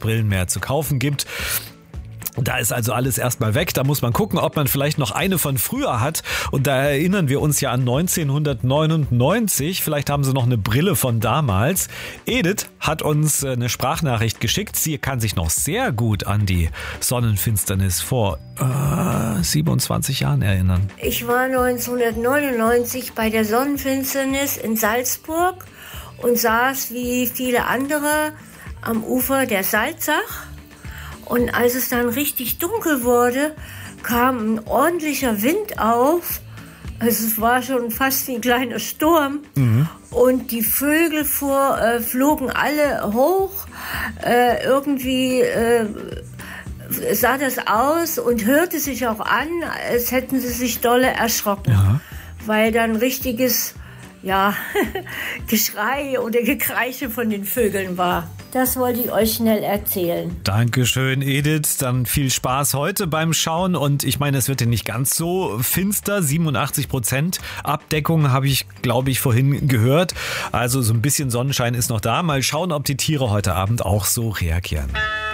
Brillen mehr zu kaufen gibt. Da ist also alles erstmal weg. Da muss man gucken, ob man vielleicht noch eine von früher hat. Und da erinnern wir uns ja an 1999. Vielleicht haben Sie noch eine Brille von damals. Edith hat uns eine Sprachnachricht geschickt. Sie kann sich noch sehr gut an die Sonnenfinsternis vor 27 Jahren erinnern. Ich war 1999 bei der Sonnenfinsternis in Salzburg und saß wie viele andere am Ufer der Salzach. Und als es dann richtig dunkel wurde, kam ein ordentlicher Wind auf. Also es war schon fast wie ein kleiner Sturm. Und die Vögel flogen alle hoch. Irgendwie sah das aus und hörte sich auch an, als hätten sie sich dolle erschrocken. Ja. Weil dann richtiges Geschrei oder Gekreische von den Vögeln war. Das wollte ich euch schnell erzählen. Dankeschön, Edith. Dann viel Spaß heute beim Schauen. Und ich meine, es wird ja nicht ganz so finster. 87% Abdeckung habe ich, glaube ich, vorhin gehört. Also so ein bisschen Sonnenschein ist noch da. Mal schauen, ob die Tiere heute Abend auch so reagieren.